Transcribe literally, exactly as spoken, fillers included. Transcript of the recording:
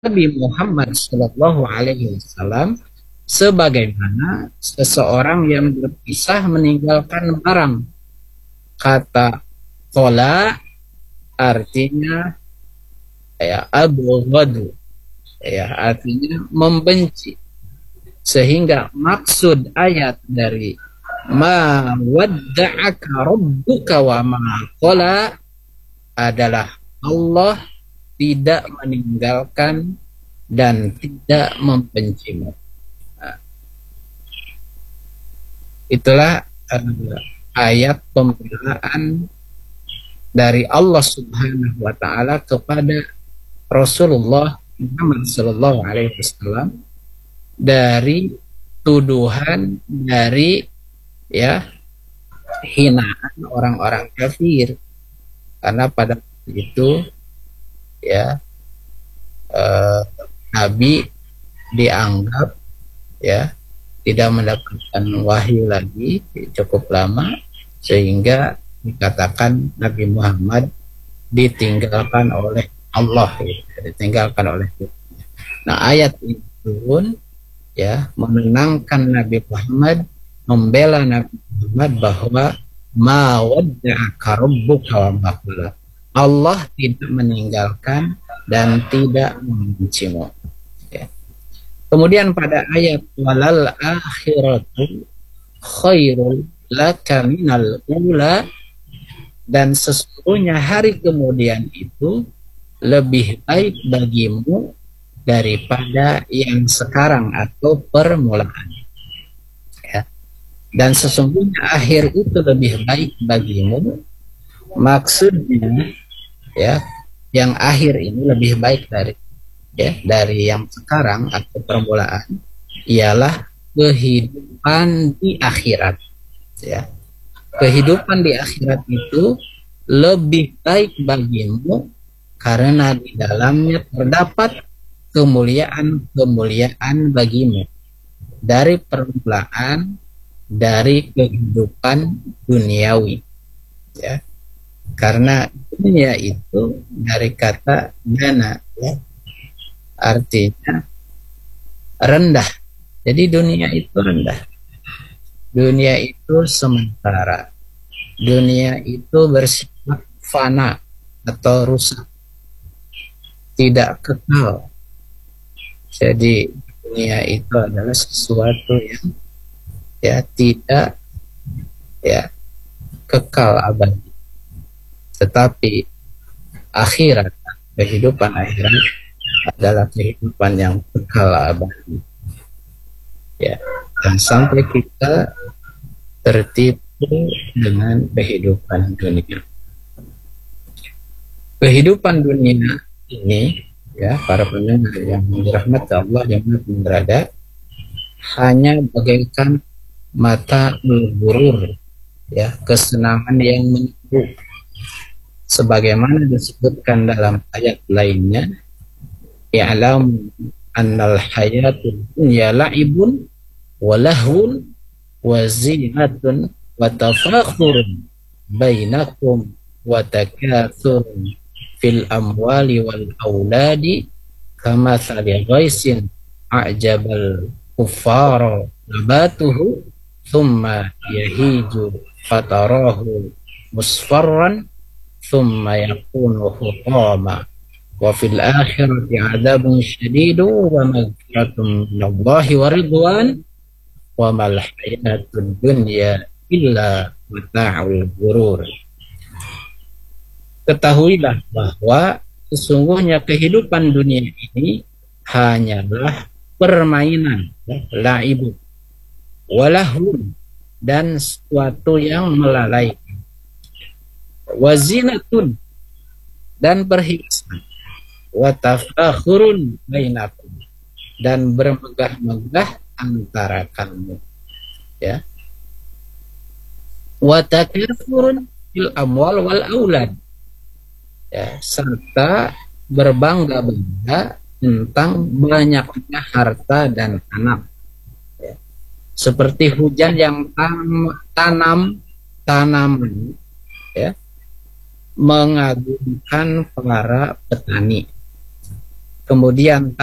Nabi Muhammad Shallallahu Alaihi Wasallam sebagaimana seseorang yang berpisah meninggalkan barang. Kata kola artinya ya abu ghadu, ya artinya membenci. Sehingga maksud ayat dari ma wadda'aka rabbuka wa ma qala adalah Allah tidak meninggalkan dan tidak membencimu. Nah, itulah uh, ayat pembelaan dari Allah Subhanahu wa taala kepada Rasulullah Muhammad sallallahu alaihi wasallam dari tuduhan, dari ya hinaan orang-orang kafir. Karena pada waktu itu ya eh, Nabi dianggap ya tidak mendapatkan wahyu lagi cukup lama, sehingga dikatakan Nabi Muhammad ditinggalkan oleh Allah, gitu, ditinggalkan oleh Tuhan. Nah, ayat ini pun ya menenangkan Nabi Muhammad, membela Nabi Muhammad bahwa ma wadda'aka rabbuka wa ma qala. Allah tidak meninggalkan dan tidak membencimu. Ya. Kemudian pada ayat walal akhiratu khairul laka minal ula, dan sesungguhnya hari kemudian itu lebih baik bagimu daripada yang sekarang atau permulaan. Ya. Dan sesungguhnya akhir itu lebih baik bagimu, maksudnya ya yang akhir ini lebih baik dari ya dari yang sekarang atau permulaan, ialah kehidupan di akhirat. Ya, kehidupan di akhirat itu lebih baik bagimu karena di dalamnya terdapat kemuliaan-kemuliaan bagimu dari permulaan dari kehidupan duniawi. Ya, karena dunia itu dari kata dana, ya, artinya rendah. Jadi dunia itu rendah. Dunia itu sementara. Dunia itu bersifat fana atau rusak, tidak kekal. Jadi dunia itu adalah sesuatu yang ya tidak ya kekal abadi. Tetapi akhirat, kehidupan akhirat adalah kehidupan yang kekal abadi. Ya, dan sampai kita tertipu dengan kehidupan dunia. Kehidupan dunia ini, ya para pendengar yang dirahmati Allah yang berada, hanya bagaikan mata berburur, ya kesenangan yang menipu. Sebagaimana disebutkan dalam ayat lainnya, ya'lamu annal hayatud dunya la'ibun wa lahwun wa zinatun wa tafakhurun bainakum wa takathurun fil amwali wal auladi kama thali ghaisin a'jabal kuffara nabatuhu thumma yahiju fatarahu musfarran thumma yakunu hutama wa fil akhirati adzabun syadidu wa maghfiratun minallahi wa ridwan wa mal hayatud dunya illa mata'ul ghurur. Ketahuilah bahwa sesungguhnya kehidupan dunia ini hanyalah permainan, laibu, walahun, dan sesuatu yang melalaikan, wazinatun, dan perhiasan, watafakhurun bainakum, dan bermegah-megah antara kamu, ya, watakathurun fil amwal wal aulad, ya, serta berbangga-bangga tentang banyaknya harta dan anak, ya. Seperti hujan yang tanam tanam tanaman, ya, mengagumkan para petani. kemudian